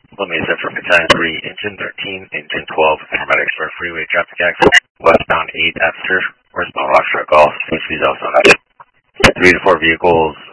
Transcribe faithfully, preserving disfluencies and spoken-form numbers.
Lemay Central Battalion three, Engine thirteen, Engine twelve, Paramedics for freeway traffic accident, westbound eight after, westbound Rockshore Golf, H P's also three to four vehicles